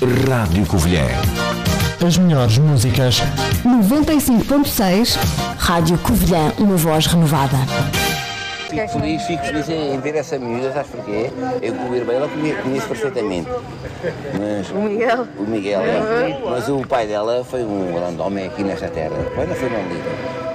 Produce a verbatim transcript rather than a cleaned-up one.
Rádio Covilhã. As melhores músicas. noventa e cinco ponto seis. Rádio Covilhã, uma voz renovada. Fico feliz, fico feliz em ver essa miúda, sabes porquê? Eu com o irmão, ela conheço perfeitamente. Mas, o Miguel? O Miguel, é. Mas o pai dela foi um grande homem aqui nesta terra. Ainda foi uma líder.